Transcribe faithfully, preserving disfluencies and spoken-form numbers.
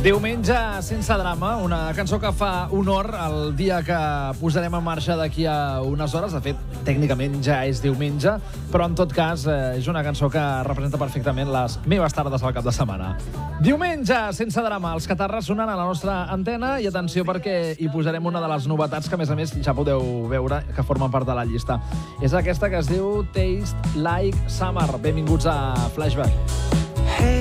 Diumenge sense drama, una cançó que fa honor al dia que posarem en marxa d'aquí a unes hores. De fet, tècnicament ja és diumenge, però en tot cas eh, és una cançó que representa perfectament les meves tardes al cap de setmana. Diumenge sense drama, els catarres sonant a la nostra antena, i atenció perquè hi posarem una de les novetats que a més a més ja podeu veure que formen part de la llista. És aquesta que es diu Taste Like Summer. Benvinguts a Flashback.